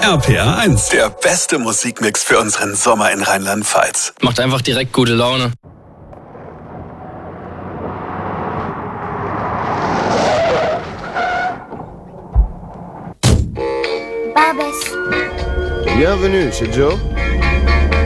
RPR 1, der beste Musikmix für unseren Sommer in Rheinland-Pfalz. Macht einfach direkt gute Laune. Babes. Bienvenue chez Joe.